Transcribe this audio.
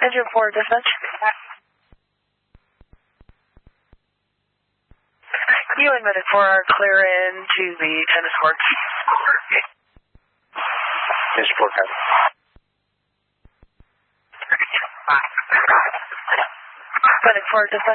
Engine 4, dispatch. You and Medic 4 are clear into the tennis courts. Engine 4, copy. Medic 4, dispatch.